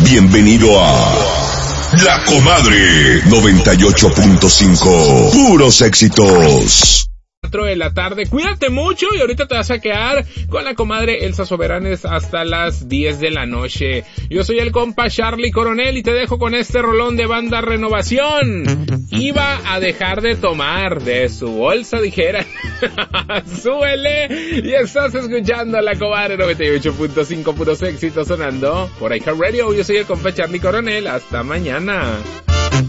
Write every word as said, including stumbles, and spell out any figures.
Bienvenido a La Comadre noventa y ocho punto cinco. Puros éxitos. cuatro de la tarde, cuídate mucho y ahorita te vas a quedar con la comadre Elsa Soberanes hasta las diez de la noche. Yo soy el compa Charlie Coronel y te dejo con este rolón de Banda Renovación. Iba a dejar de tomar de su bolsa, dijera. Súbele y estás escuchando a la comadre noventa y ocho punto cinco, puros éxitos sonando por iHeartRadio. Yo soy el compa Charlie Coronel, hasta mañana.